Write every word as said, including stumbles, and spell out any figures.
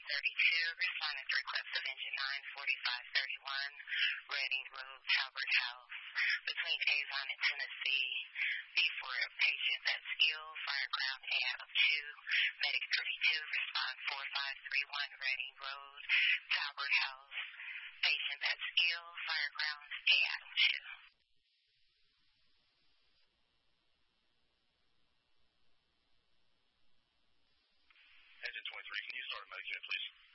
thirty-two, responding to request of engine nine forty-five thirty-one, Reading Road, Talbot House, between Avon and Tennessee. B for patients at skill, fireground A out of two, medic thirty-two, respond four five three one, Reading Road, Talbot House, patients at skill, fireground A out of two. Engine twenty-three, can you start a medic jet, please?